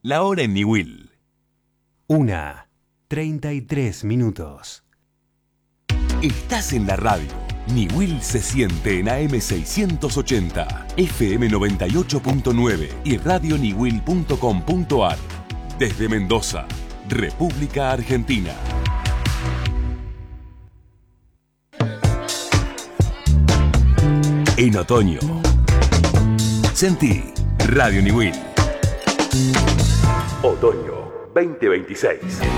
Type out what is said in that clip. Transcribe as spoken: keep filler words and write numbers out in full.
La hora en Niwil. Una, treinta y tres minutos. Estás en la radio. Niwil se siente en A M seiscientos ochenta, F M noventa y ocho punto nueve y radio niwil punto com punto ar. Desde Mendoza, República Argentina. En otoño. Sentí Radio Niwil. Otoño veinte veintiséis.